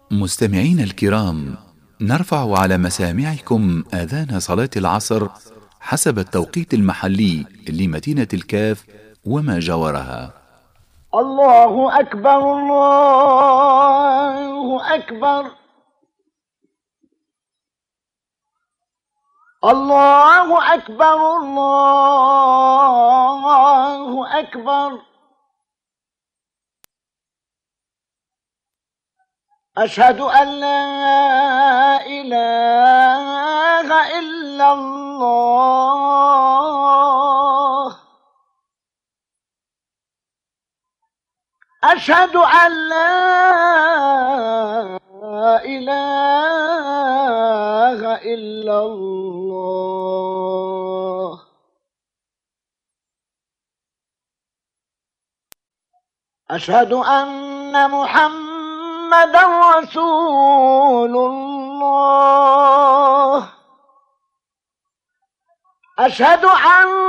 مستمعين الكرام، نرفع على مسامعكم آذان صلاة العصر حسب التوقيت المحلي لمدينة الكاف وما جاورها. الله أكبر الله أكبر الله أكبر الله أكبر. أشهد أن لا إله إلا الله. أشهد أن لا إله إلا الله. أشهد أن محمدًا رسول الله. أشهد أن